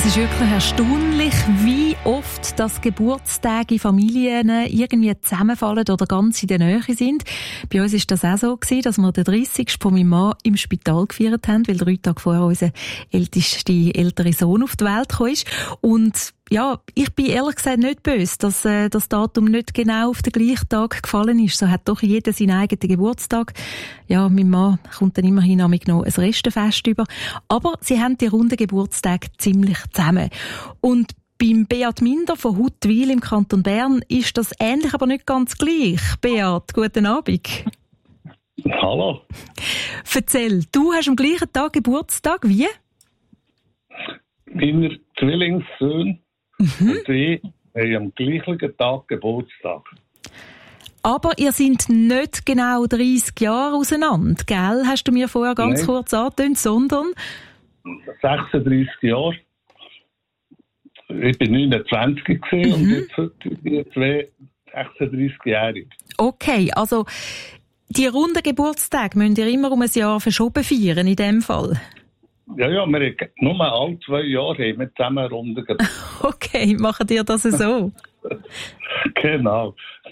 ist wirklich erstaunlich, wie oft das Geburtstage in Familien irgendwie zusammenfallen oder ganz in der Nähe sind. Bei uns war das auch so gewesen, dass wir den 30. von meinem Mann im Spital gefeiert haben, weil 3 Tage vorher unser ältere Sohn auf die Welt gekommen ist. Und ja, ich bin ehrlich gesagt nicht böse, dass das Datum nicht genau auf den gleichen Tag gefallen ist. So hat doch jeder seinen eigenen Geburtstag. Ja, mein Mann kommt dann immerhin noch ein Restenfest über. Aber sie haben die runden Geburtstage ziemlich zusammen. Und beim Beat Minder von Huttwil im Kanton Bern ist das ähnlich, aber nicht ganz gleich. Beat, guten Abend. Hallo. Erzähl, du hast am gleichen Tag Geburtstag, wie? Meine Zwillingssöhne und ich haben am gleichen Tag Geburtstag. Aber ihr seid nicht genau 30 Jahre auseinander, gell? Hast du mir vorher ganz kurz angetönt, sondern 36 Jahre. Ich war 29 und jetzt sind wir zwei 36-Jährige. Okay, also die runden Geburtstage müsst ihr immer um ein Jahr verschoben feiern, in dem Fall? Ja, wir haben nur alle 2 Jahre haben wir zusammen eine Runde gemacht. Okay, machen ihr das so? Genau.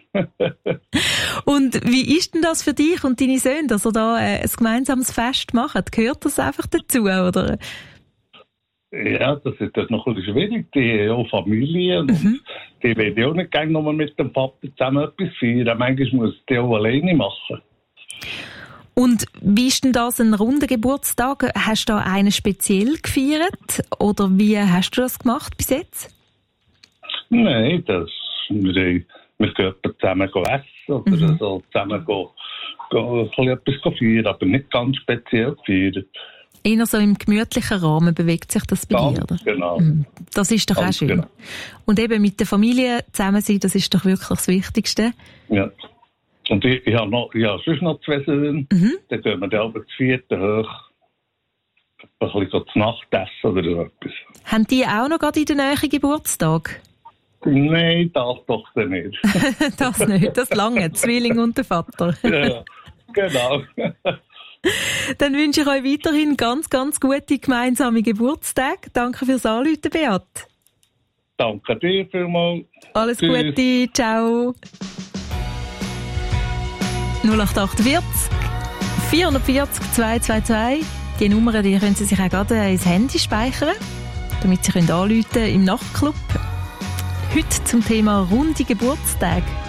Und wie ist denn das für dich und deine Söhne, dass ihr da ein gemeinsames Fest macht? Gehört das einfach dazu, oder? Ja, das ist noch ein bisschen schwierig. Die haben auch Familie und die wollen ja auch nicht gerne nur mit dem Papa zusammen etwas feiern. Manchmal muss die auch alleine machen. Und wie ist denn das, ein runder Geburtstag? Hast du da einen speziell gefeiert? Oder wie hast du das gemacht bis jetzt? Nein, wir gehen zusammen essen oder so, zusammen etwas feiern, aber nicht ganz speziell feiern. Eher so im gemütlichen Rahmen bewegt sich das bei dir, oder? Genau. Das ist doch ganz auch schön. Genau. Und eben mit der Familie zusammen sein, das ist doch wirklich das Wichtigste. Ja. Und ich habe sonst noch 2 Söhne. Dann gehen wir dann zu 4. hoch. Ein bisschen zu Nacht essen oder so etwas. Haben die auch noch gerade in der Nähe Geburtstag? Nein, das doch nicht. Das nicht, das lange. Zwilling und der Vater. Ja, genau. Dann wünsche ich euch weiterhin ganz, ganz gute gemeinsame Geburtstage. Danke fürs Anrufen, Beat. Danke dir vielmals. Alles Gute, ciao. 0848 440 222. Die Nummern, die können Sie sich auch gerade ins Handy speichern, damit Sie anrufen können im Nachtclub. Heute zum Thema runde Geburtstage.